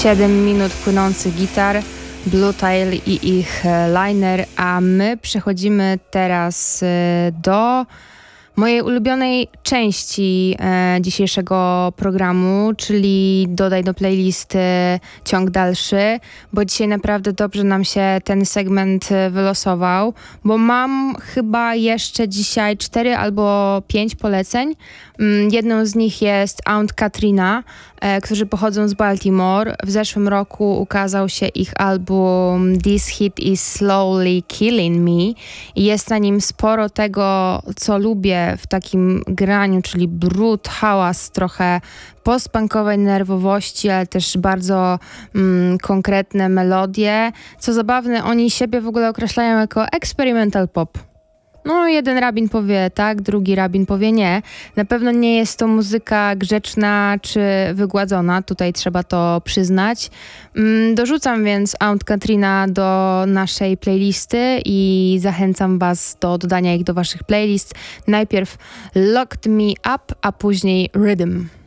7 minut płynących gitar, Bluetail i ich liner, a my przechodzimy teraz do mojej ulubionej części dzisiejszego programu, czyli dodaj do playlisty ciąg dalszy, bo dzisiaj naprawdę dobrze nam się ten segment wylosował, bo mam chyba jeszcze dzisiaj 4 albo 5 poleceń. Jedną z nich jest Aunt Katrina, którzy pochodzą z Baltimore. W zeszłym roku ukazał się ich album This Hit Is Slowly Killing Me i jest na nim sporo tego, co lubię w takim graniu, czyli brud, hałas, trochę post-punkowej nerwowości, ale też bardzo konkretne melodie. Co zabawne, oni siebie w ogóle określają jako experimental pop. No, jeden rabin powie tak, drugi rabin powie nie. Na pewno nie jest to muzyka grzeczna czy wygładzona, tutaj trzeba to przyznać. Dorzucam więc Aunt Katrina do naszej playlisty i zachęcam was do dodania ich do waszych playlist. Najpierw Locked Me Up, a później Rhythm.